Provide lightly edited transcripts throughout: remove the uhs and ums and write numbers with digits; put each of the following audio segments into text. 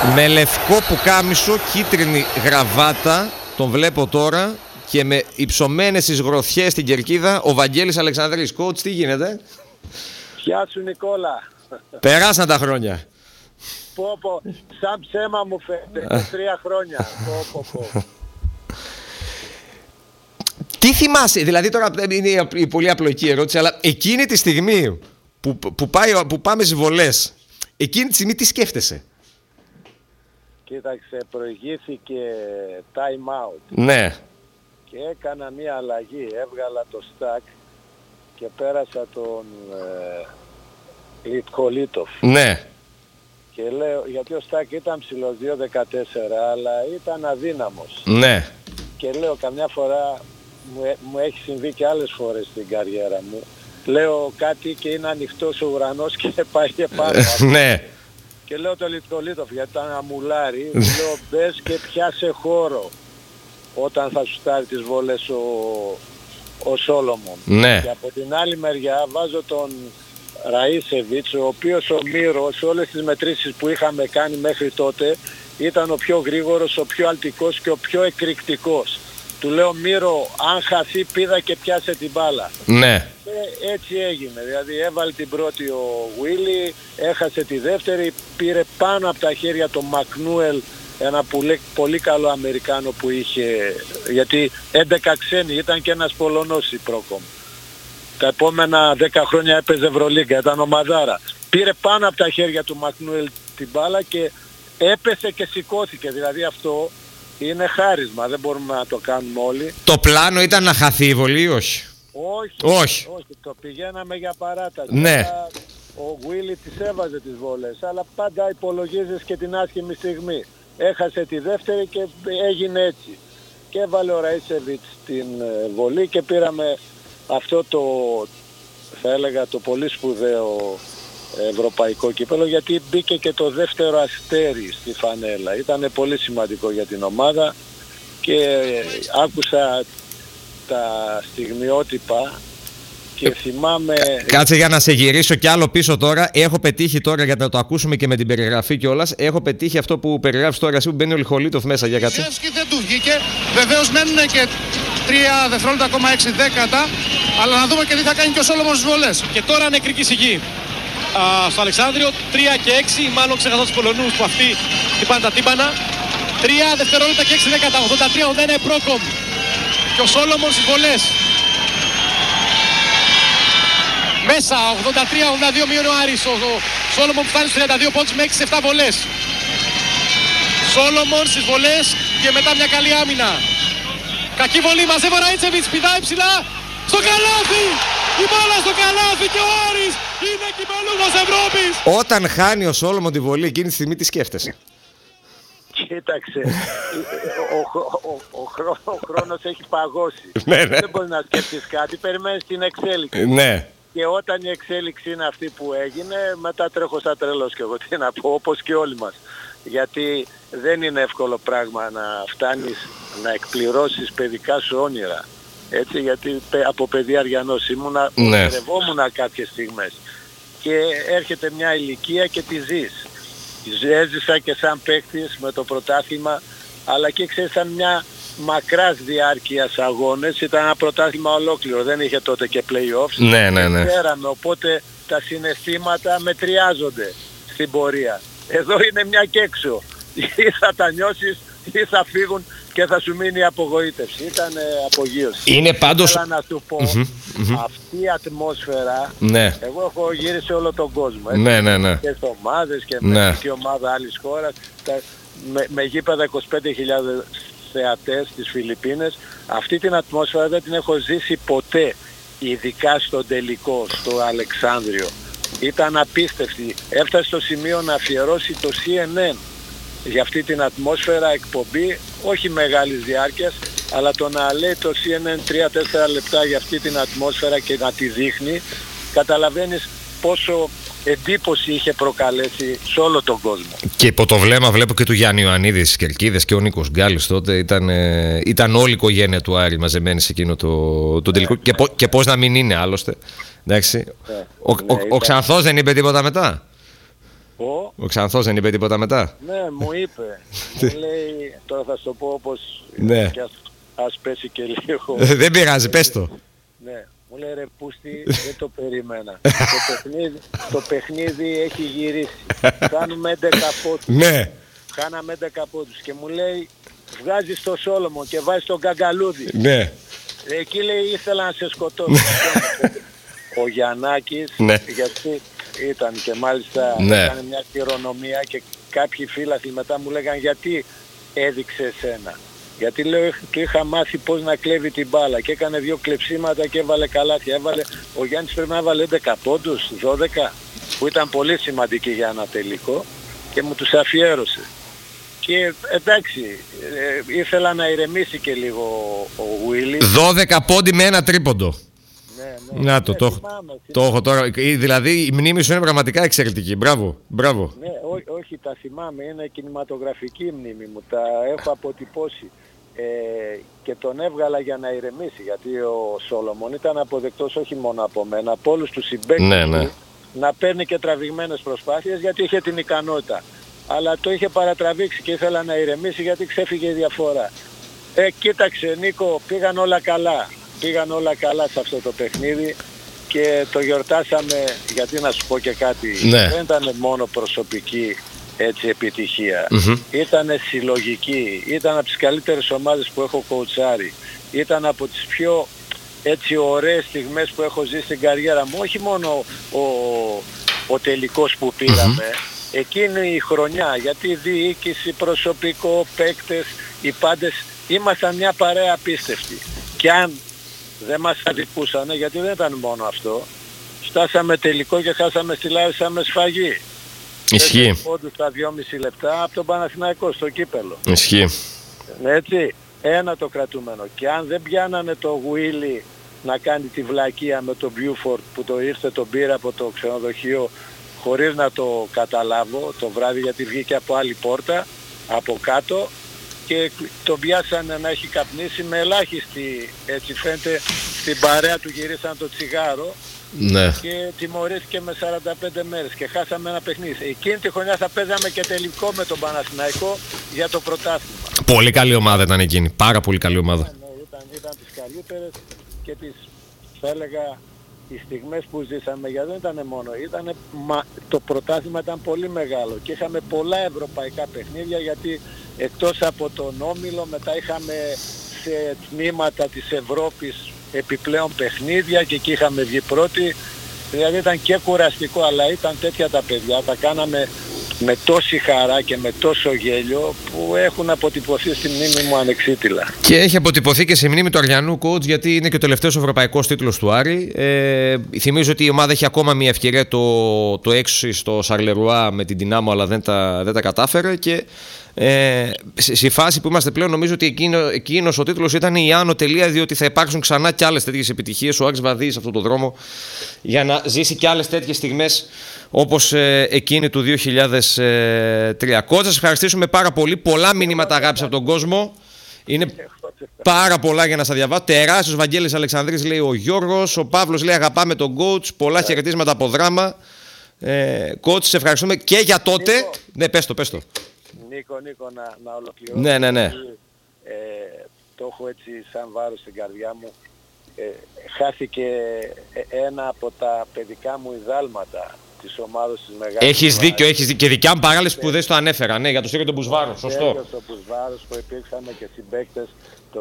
Με λευκό πουκάμισο, κίτρινη γραβάτα, τον βλέπω τώρα, και με υψωμένες τις γροθιές στην κερκίδα, ο Βαγγέλης Αλεξανδρής. Coach, τι γίνεται? Γεια σου Νικόλα. Περάσαν τα χρόνια. Πω, σαν ψέμα μου φαίνεται, 3 χρόνια. Πω. Τι θυμάσαι, δηλαδή τώρα είναι η πολύ απλοϊκή ερώτηση, αλλά εκείνη τη στιγμή που πάμε στις βολές, εκείνη τη στιγμή τι σκέφτεσαι? Κοίταξε, προηγήθηκε time out. Ναι. Και έκανα μία αλλαγή, έβγαλα το στακ και πέρασα τον Λιτκολίτοφ. Ναι. Και λέω, γιατί ο στακ ήταν ψηλός 2.14, αλλά ήταν αδύναμος. Ναι. Και λέω, καμιά φορά μου έχει συμβεί και άλλες φορές στην καριέρα μου. Λέω κάτι και είναι ανοιχτός ο ουρανός και πάει και πάνω. Ναι. Και λέω το Λιτκολίτοφ, γιατί ήταν αμουλάρι, λέω μπες και πιάσε χώρο όταν θα σου στάρει τις βόλες ο Σόλομον. Ναι. Και από την άλλη μεριά βάζω τον Ραΐσεβιτς, ο οποίος ο Μύρος, σε όλες τις μετρήσεις που είχαμε κάνει μέχρι τότε, ήταν ο πιο γρήγορος, ο πιο αλτικός και ο πιο εκρηκτικός. Του λέω, Μύρο, αν χαθεί πήδα και πιάσε την μπάλα. Ναι. Και έτσι έγινε. Δηλαδή έβαλε την πρώτη ο Βίλι, έχασε τη δεύτερη, πήρε πάνω από τα χέρια τον Μακνούελ, ένα πολύ καλό Αμερικάνο που είχε, γιατί 11 ξένοι, ήταν και ένας Πολωνός η Πρόκομ. Τα επόμενα 10 χρόνια έπαιζε Ευρωλίγκα, ήταν ομαδάρα. Πήρε πάνω από τα χέρια του Μακνούελ την μπάλα και έπεσε και σηκώθηκε. Δηλαδή αυτό είναι χάρισμα, δεν μπορούμε να το κάνουμε όλοι. Το πλάνο ήταν να χαθεί η βολή ή όχι? Όχι, το πηγαίναμε για παράταση. Ναι. Ο Βίλι τις έβαζε τις βόλες, αλλά πάντα υπολογίζεις και την άσχημη στιγμή. Έχασε τη δεύτερη και έγινε έτσι. Και έβαλε ο Ραΐσεβιτς την βολή και πήραμε αυτό το, θα έλεγα, το πολύ σπουδαίο ευρωπαϊκό κύπελλο, γιατί μπήκε και το δεύτερο αστέρι στη φανέλα. Ήταν πολύ σημαντικό για την ομάδα και άκουσα τα στιγμιότυπα και θυμάμαι... Κάτσε για να σε γυρίσω κι άλλο πίσω τώρα. Έχω πετύχει τώρα, για να το ακούσουμε και με την περιγραφή κιόλας, έχω πετύχει αυτό που περιγράφεις τώρα εσύ, που μπαίνει ο Λιχολίτοφ μέσα για κάτσε. Δεν του βγήκε. Βεβαίως μένουν και 3 δευτερόλεπτα ακόμα 6 δέκατα. Αλλά να δούμε και τι θα κάνει και ο Σόλομον στις βολές. Και τώρα νεκρική σιγή στο Αλεξάνδριο. 3 και 6, μάλλον ξεχάσω τους Πολωνούς που αυτοί χτυπάνε τα τύμπανα. 3 δευτερόλεπτα και 6 δέκατα. 83-81 Πρόκομ. Και ο Σόλομον στις βολές. Μέσα 83-82 μείον ο Άρης. Ο Σόλομον που φτάνει στους 32 πόντους με 6-7 βολές. Σόλομον στις βολές και μετά μια καλή άμυνα. Κακή βολή, μαζεύει ο Ραΐτσεβιτς, πηδάει ψηλά. Στο καλάθι! Η μπάλα στο καλάθι και ο Άρης είναι κυπελλούχος Ευρώπης. Όταν χάνει ο Σόλομον τη βολή εκείνη τη στιγμή, τι σκέφτεσαι? Κοίταξε, ο χρόνος έχει παγώσει. Ναι. Δεν μπορεί να σκέφτεις κάτι, περιμένεις την εξέλιξη. Ναι. Και όταν η εξέλιξη είναι αυτή που έγινε, μετά τρέχω σαν τρελός και εγώ τι να πω, όπως και όλοι μας. Γιατί δεν είναι εύκολο πράγμα να φτάνεις να εκπληρώσεις παιδικά σου όνειρα. Έτσι, γιατί από παιδί αριανός ήμουνα, ονειρευόμουνα κάποιες στιγμές. Και έρχεται μια ηλικία και τη ζεις. Έζησα και σαν παίκτης με το πρωτάθλημα, αλλά και ξέρεις, σαν μια μακράς διάρκειας αγώνες, ήταν ένα πρωτάθλημα ολόκληρο, δεν είχε τότε και play-offs. Ναι. Ξέραμε, οπότε τα συναισθήματα μετριάζονται στην πορεία. Εδώ είναι μια και έξω. Ή θα τα νιώσεις ή θα φύγουν και θα σου μείνει η απογοήτευση. Ήταν απογείωση. Είναι πάντως... Θέλω να σου πω, αυτή η ατμόσφαιρα, ναι. Εγώ έχω γύρισει όλο τον κόσμο. Ναι. Και στις ομάδες και με και ομάδα άλλης χώρας, με γήπεδα 25.000 θεατές στις Φιλιππίνες. Αυτή την ατμόσφαιρα δεν την έχω ζήσει ποτέ, ειδικά στο τελικό, στο Αλεξάνδριο. Ήταν απίστευτη. Έφτασε στο σημείο να αφιερώσει το CNN για αυτή την ατμόσφαιρα εκπομπή, όχι μεγάλης διάρκειας, αλλά το να λέει το CNN 3-4 λεπτά για αυτή την ατμόσφαιρα και να τη δείχνει, καταλαβαίνεις πόσο εντύπωση είχε προκαλέσει σε όλο τον κόσμο. Και υπό το βλέμμα βλέπω και του Γιάννη Ιωαννίδη στις κερκίδες και ο Νίκος Γκάλης τότε. Ήταν όλη η οικογένεια του Άρη μαζεμένη σε εκείνο το τελικό. Και πώς να μην είναι άλλωστε. Εντάξει. Ο Ξανθός δεν είπε τίποτα μετά? Ο Ξανθός δεν είπε τίποτα μετά? Ναι, μου είπε. Μου λέει, τώρα θα σου το πω όπως... Ναι. Ας πέσει και λίγο. Δεν πειράζει, πες το. Ναι. Μου λέει, ρε Πούστη, δεν το περίμενα. Το παιχνίδι έχει γυρίσει. Κάνουμε 11 πόντους. Ναι. Κάναμε 11 πόντους. Και μου λέει, βγάζεις το Σόλομον και βάζεις τον Καγκαλούδη. Ναι. Εκεί λέει, ήθελα να σε σκοτώσω. Ο Γιαννάκης, ναι. γιατί ήταν και μάλιστα ναι. έκανε μια χειρονομία και κάποιοι φίλαθλοι μετά μου λέγαν, γιατί έδειξε εσένα. Γιατί λέω, του είχα μάθει πώς να κλέβει την μπάλα και έκανε 2 κλεψίματα και έβαλε καλάθια. Ο Γιάννης πρέπει να έβαλε 11 πόντους, 12, που ήταν πολύ σημαντικοί για ένα τελικό και μου τους αφιέρωσε. Και εντάξει, ήθελα να ηρεμήσει και λίγο ο Βίλι. 12 πόντι με ένα τρίποντο. Ναι. Να το έχω τώρα. Δηλαδή η μνήμη σου είναι πραγματικά εξαιρετική. Μπράβο. Ναι, όχι, τα θυμάμαι. Είναι κινηματογραφική η μνήμη μου. Τα έχω αποτυπώσει. Και τον έβγαλα για να ηρεμήσει. Γιατί ο Σόλομον ήταν αποδεκτός όχι μόνο από μένα, από όλους τους συμπαίκτες του, να παίρνει και τραβηγμένες προσπάθειες, γιατί είχε την ικανότητα. Αλλά το είχε παρατραβήξει και ήθελα να ηρεμήσει γιατί ξέφυγε η διαφορά. Κοίταξε Νίκο, πήγαν όλα καλά σε αυτό το παιχνίδι και το γιορτάσαμε, γιατί να σου πω και κάτι, δεν ήταν μόνο προσωπική έτσι επιτυχία, ήταν συλλογική, ήταν από τις καλύτερες ομάδες που έχω κοουτσάρει, ήταν από τις πιο έτσι ωραίες στιγμές που έχω ζήσει στην καριέρα μου, όχι μόνο ο τελικός που πήραμε, εκείνη η χρονιά, γιατί διοίκηση, προσωπικό, παίκτες, οι πάντες, ήμασταν μια παρέα απίστευτη. Και αν δεν μας αδικούσανε, γιατί δεν ήταν μόνο αυτό, φτάσαμε τελικό και χάσαμε στη Λάρισα με σφαγή. Ισχύει. Πόντους στα 2,5 λεπτά από τον Παναθηναϊκό στο κύπελο. Ισχύει. Έτσι, ένα το κρατούμενο. Και αν δεν πιάνανε το Γουίλι να κάνει τη βλακεία με τον Μπιούφορντ που το ήρθε, τον πήρε από το ξενοδοχείο χωρίς να το καταλάβω το βράδυ, γιατί βγήκε από άλλη πόρτα από κάτω και τον πιάσανε να έχει καπνίσει με ελάχιστη, έτσι φαίνεται, στην παρέα του γυρίσαν το τσιγάρο. Ναι. Και τιμωρήθηκε με 45 μέρες και χάσαμε ένα παιχνίδι. Εκείνη τη χρονιά θα παίζαμε και τελικό με τον Παναθηναϊκό για το πρωτάθλημα. Πολύ καλή ομάδα ήταν εκείνη, πάρα πολύ καλή ομάδα. Ναι, ήταν τις καλύτερες και τις, θα έλεγα, οι στιγμές που ζήσαμε, γιατί δεν ήταν μόνο, το πρωτάθλημα ήταν πολύ μεγάλο και είχαμε πολλά ευρωπαϊκά παιχνίδια, γιατί εκτός από τον Όμιλο μετά είχαμε σε τμήματα της Ευρώπης επιπλέον παιχνίδια και εκεί είχαμε βγει πρώτοι, δηλαδή ήταν και κουραστικό, αλλά ήταν τέτοια τα παιδιά, τα κάναμε με τόση χαρά και με τόσο γέλιο που έχουν αποτυπωθεί στη μνήμη μου ανεξίτηλα. Και έχει αποτυπωθεί και στη μνήμη του Αριανού coach, γιατί είναι και ο τελευταίος ευρωπαϊκός τίτλος του Άρη. Θυμίζω ότι η ομάδα έχει ακόμα μια ευκαιρία το 6 στο Σαρλερουά με την Δυνάμω, αλλά δεν τα κατάφερε, και στη φάση που είμαστε πλέον νομίζω ότι εκείνος ο τίτλος ήταν η άνω τελεία, διότι θα υπάρξουν ξανά κι άλλες τέτοιες επιτυχίες. Ο Άρης βαδίζει σε αυτόν τον δρόμο για να ζήσει κι άλλες τέτοιες στιγμές όπως εκείνη του 2003. Κότσα, σας ευχαριστήσουμε πάρα πολύ. Πολλά μηνύματα αγάπης από τον κόσμο. Είναι πάρα πολλά για να σας διαβάσω. Τεράστιος Βαγγέλης Αλεξανδρής, λέει ο Γιώργος. Ο Παύλος λέει αγαπάμε τον coach. Πολλά χαιρετίσματα από Δράμα. Coach, σε ευχαριστούμε και για τότε. Νίκο, ναι, πες το. Νίκο, να ολοκληρώσω. Ναι. Το έχω έτσι σαν βάρος στην καρδιά μου. Χάθηκε ένα από τα παιδικά μου ιδάλματα της ομάδας της Μεγάλης. Έχεις δίκιο. Και δικιά μου παράλληλες που δεν το ανέφερα. Ναι, για το Σέργιο τον Μπουσβάρο. Σωστό. Τον Μπουσβάρο που υπήρξαν και συμπαίκτες το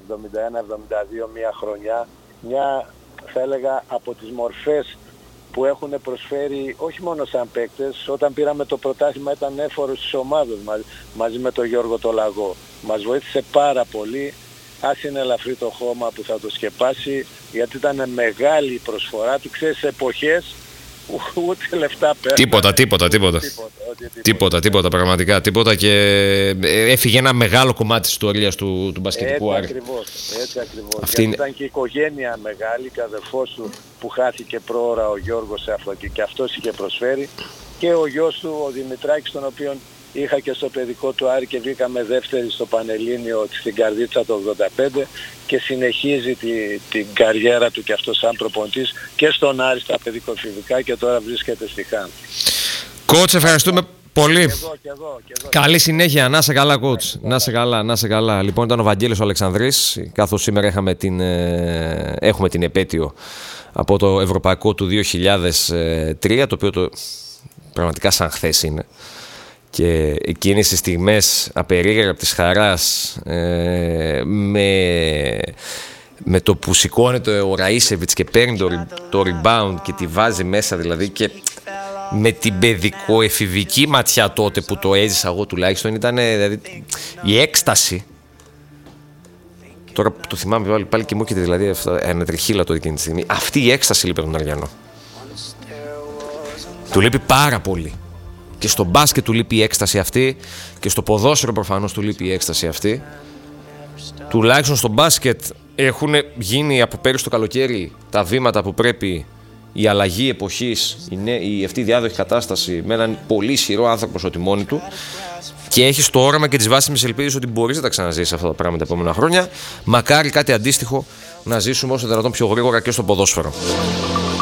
71-72, μια χρονιά. Μια, θα έλεγα, από τις μορφές που έχουν προσφέρει όχι μόνο σαν παίκτες. Όταν πήραμε το πρωτάθλημα ήταν έφορος της ομάδας μαζί με τον Γιώργο το Λαγό. Μας βοήθησε πάρα πολύ. Ας είναι ελαφρύ το χώμα που θα το σκεπάσει, γιατί ήταν μεγάλη η προσφορά του. Ξέρεις, σε εποχές ούτε λεφτά πέρα. Τίποτα, πραγματικά τίποτα, και έφυγε ένα μεγάλο κομμάτι της ιστορίας του μπασκετικού Άρη. Έτσι ακριβώς. Ήταν και η οικογένεια μεγάλη, και αδερφός του που χάθηκε προώρα, ο Γιώργος, σε αυτό, και αυτός είχε προσφέρει, και ο γιος του ο Δημητράκης, τον οποίον είχα και στο παιδικό του Άρη και βγήκαμε δεύτερη στο Πανελλήνιο στην Καρδίτσα το 85, και συνεχίζει την καριέρα του και αυτό σαν προπονητής και στον Άρη στα παιδικοφηβικά, και τώρα βρίσκεται στη Χάνθ. Coach, ευχαριστούμε πολύ. Και εγώ. Καλή συνέχεια. Να σε καλά, coach. Να σε καλά. Λοιπόν, ήταν ο Βαγγέλης ο Αλεξανδρής. Καθώς σήμερα έχουμε την επέτειο από το Ευρωπαϊκό του 2003, το οποίο πραγματικά σαν χθες είναι. Και εκείνες τις στιγμές απερίγραπτης χαράς, με το που σηκώνεται ο Ραΐσεβιτς και παίρνει το rebound και τη βάζει μέσα, δηλαδή, και με την παιδικο-εφηβική ματιά τότε που το έζησα εγώ τουλάχιστον, ήταν δηλαδή η έκσταση. Τώρα που το θυμάμαι πάλι και μου έρχεται δηλαδή ένα τριχύλατο εκείνη τη στιγμή. Αυτή η έκσταση λείπει τον Αριανό. Του λείπει πάρα πολύ. Και στο μπάσκετ του λείπει η έκσταση αυτή, και στο ποδόσφαιρο προφανώς του λείπει η έκσταση αυτή. Τουλάχιστον στο μπάσκετ έχουν γίνει από πέρυσι το καλοκαίρι τα βήματα που πρέπει, η αλλαγή εποχής, αυτή η διάδοχη κατάσταση με έναν πολύ ισχυρό άνθρωπο στο τιμόνι του, και έχεις το όραμα και τις βάσιμες ελπίδες ότι μπορείς να τα ξαναζήσεις αυτά τα πράγματα τα επόμενα χρόνια. Μακάρι κάτι αντίστοιχο να ζήσουμε όσο δυνατόν πιο γρήγορα και στο ποδόσφαιρο.